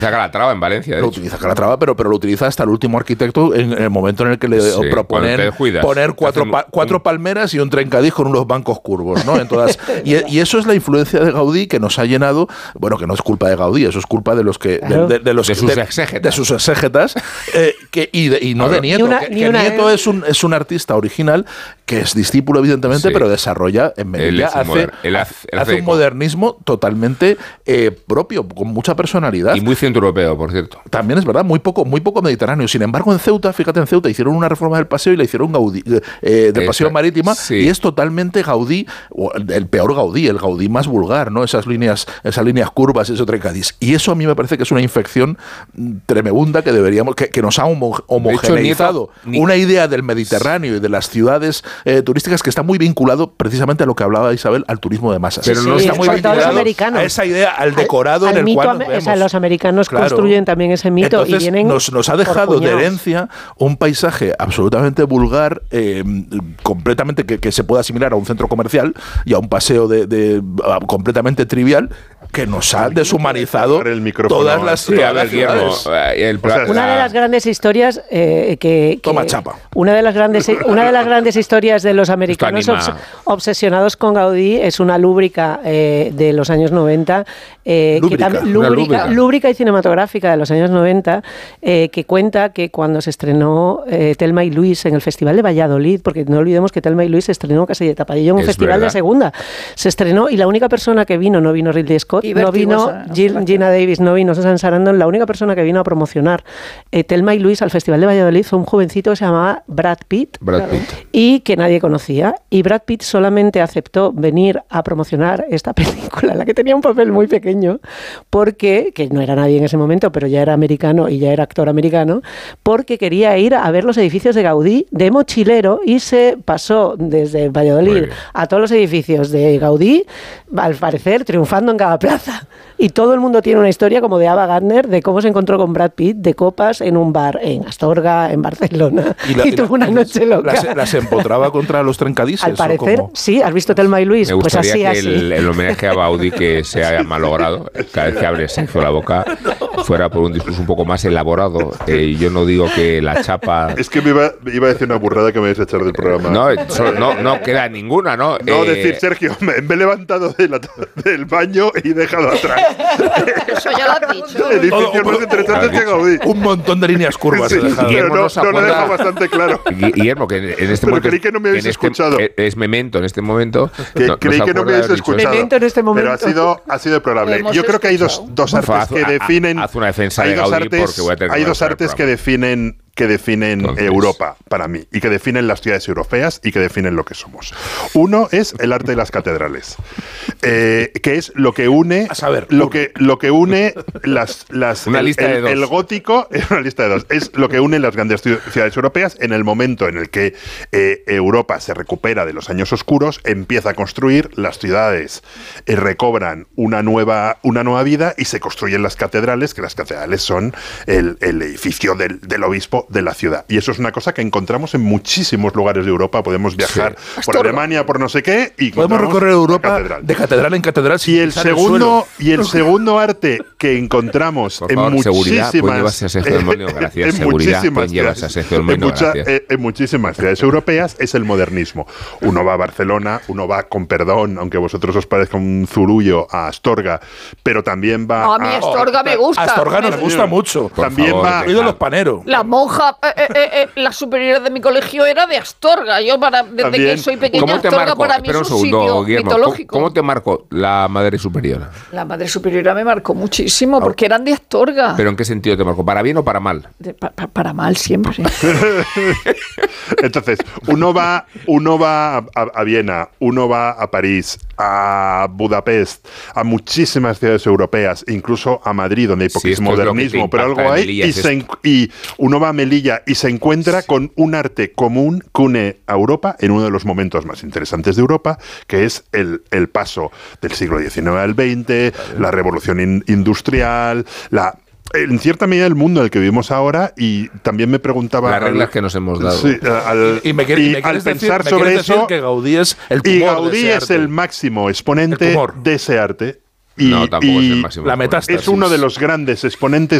Calatrava en Valencia, lo utiliza Calatrava, pero lo utiliza hasta el último arquitecto en el momento en el que le proponen poner cuatro palmeras y un trencadís con unos bancos curvos, ¿no? En todas, y eso es la influencia de Gaudí que nos ha llenado, bueno, que no es culpa de Gaudí, eso es culpa de los que de sus exégetas, y no de Nieto, Nieto es un artista original que es discípulo evidentemente, pero desarrolla en Melilla, hace un modernismo totalmente propio, con mucha personalidad. Y muy centroeuropeo, por cierto. También es verdad, muy poco mediterráneo. Sin embargo, en Ceuta, fíjate, hicieron una reforma del paseo y la hicieron Gaudí, del paseo marítima, y es totalmente Gaudí, el peor Gaudí, el Gaudí más vulgar, ¿no? Esas líneas curvas, ese trencadís. Y eso a mí me parece que es una infección tremenda que deberíamos, que nos ha homogeneizado una idea del Mediterráneo y de las ciudades turísticas que está muy vinculado precisamente a lo que hablaba Isabel, al turismo de masas. Pero no está muy vinculado a esa idea, al decorado en el cual nos vemos. O sea, los americanos construyen también ese mito. Entonces, y vienen nos ha dejado de herencia un paisaje absolutamente vulgar, completamente que se puede asimilar a un centro comercial y a un paseo completamente trivial, que nos ha deshumanizado todas las ciudades. Una de las grandes historias toma chapa. Una de las grandes historias de los americanos obsesionados con Gaudí es una lúbrica de los años 90, lúbrica y cinematográfica de los años 90, que cuenta que cuando se estrenó Thelma y Luis en el Festival de Valladolid, porque no olvidemos que Thelma y Luis se estrenó casi de tapadillo en un festival de segunda, se estrenó, y la única persona que no vino Ridley Scott, no vino Gina Davis, no vino Susan Sarandon, la única persona que vino a promocionar Thelma y Luis al Festival de Valladolid fue un jovencito que se llamaba Brad Pitt, y que nadie conocía, y Brad Pitt solamente aceptó venir a promocionar esta película, en la que tenía un papel muy pequeño, porque, que no era nadie en ese momento, pero ya era americano y ya era actor americano, porque quería ir a ver los edificios de Gaudí de mochilero, y se pasó desde Valladolid a todos los edificios de Gaudí, al parecer triunfando en cada plaza. Y todo el mundo tiene una historia como de Ava Gardner de cómo se encontró con Brad Pitt de copas en un bar en Astorga, en Barcelona, y tuvo una noche loca. ¿Las empotraba contra los trencadises? Al parecer, sí. ¿Has visto Thelma y Luis? Me gustaría pues que el homenaje a Gaudí que se haya malogrado, cada vez que abre Sergio la boca, fuera por un discurso un poco más elaborado. Yo no digo que la chapa... Es que me iba a decir una burrada que me vais a echar del programa. No queda ninguna, ¿no? No, decir, Sergio, me he levantado del baño y he dejado atrás. Eso ya lo has dicho. Edificios más interesantes que Gaudí. Un montón de líneas curvas. Guillermo no lo he dejado bastante claro. Guillermo, que en este momento... creí que no me habéis escuchado. Es Memento en este momento. Creí que no me habéis escuchado. Memento en este momento. Pero ha sido deplorable. Yo creo que hay dos artes que definen... Haz una defensa de Gaudí porque voy a tener que... Hay dos artes que definen Europa para mí, y que definen las ciudades europeas y que definen lo que somos. Uno es el arte de las catedrales, que es lo que une lo que une una lista de dos. El gótico es una lista de dos, es lo que une las grandes ciudades europeas en el momento en el que Europa se recupera de los años oscuros, empieza a construir las ciudades, recobran una nueva vida y se construyen las catedrales, que las catedrales son el edificio del obispo de la ciudad. Y eso es una cosa que encontramos en muchísimos lugares de Europa. Podemos viajar por Alemania, por no sé qué, y podemos recorrer Europa de catedral en catedral. Y el segundo arte que encontramos en muchísimas ciudades europeas es el modernismo. Uno va a Barcelona, uno va, con perdón, aunque a vosotros os parezca un zurullo, a Astorga, pero también va a mí Astorga me gusta. Astorga nos gusta mucho. También va los paneros. La monja, la superiora de mi colegio era de Astorga. Yo desde que soy pequeña, Astorga para mí es un sitio mitológico. ¿Cómo te marcó la madre superiora? La madre superiora me marcó muchísimo porque eran de Astorga. ¿Pero en qué sentido te marcó? ¿Para bien o para mal? Para mal siempre. Entonces, uno va a Viena, uno va a París, a Budapest, a muchísimas ciudades europeas, incluso a Madrid, donde hay poquísimo modernismo, pero algo hay, y uno va a Melilla y se encuentra con un arte común que une a Europa en uno de los momentos más interesantes de Europa, que es el paso del siglo XIX al XX, la revolución industrial, en cierta medida el mundo en el que vivimos ahora. Y también me preguntaba... Las reglas que nos hemos dado. Sí, al pensar sobre eso, que Gaudí es el tumor y Gaudí es el máximo exponente de ese arte. No, tampoco es el máximo. La metástasis. Es uno de los grandes exponentes